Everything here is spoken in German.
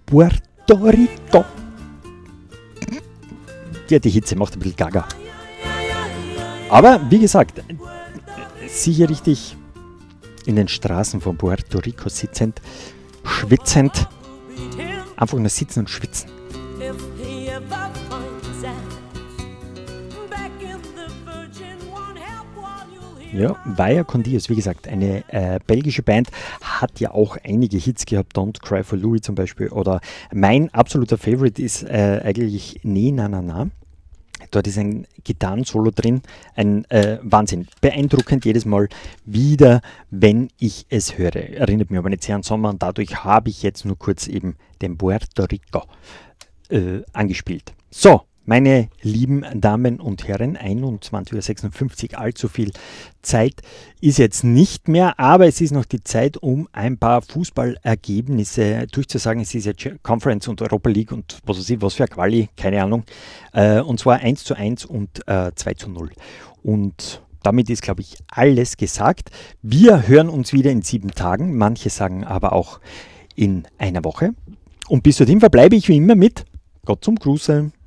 Puerto Rico. Ja, die Hitze macht ein bisschen gaga. Aber wie gesagt, sicher richtig in den Straßen von Puerto Rico sitzend, schwitzend, einfach nur sitzen und schwitzen. Ja, Vaya con Dios, wie gesagt, eine belgische Band, hat ja auch einige Hits gehabt, Don't Cry for Louis zum Beispiel, oder mein absoluter Favorite ist eigentlich Nee Na Na Na. Dort ist ein Gitarrensolo drin, ein Wahnsinn, beeindruckend jedes Mal wieder, wenn ich es höre. Erinnert mich aber nicht sehr an Sommer und dadurch habe ich jetzt nur kurz eben den Puerto Rico angespielt. So, meine lieben Damen und Herren, 21:56 Uhr, allzu viel Zeit ist jetzt nicht mehr, aber es ist noch die Zeit, um ein paar Fußballergebnisse durchzusagen. Es ist ja Conference und Europa League und was weiß ich, was für eine Quali, keine Ahnung. Und zwar 1:1 und 2:0. Und damit ist, glaube ich, alles gesagt. Wir hören uns wieder in 7 Tagen, manche sagen aber auch in einer Woche. Und bis dorthin verbleibe ich wie immer mit Gott zum Gruße.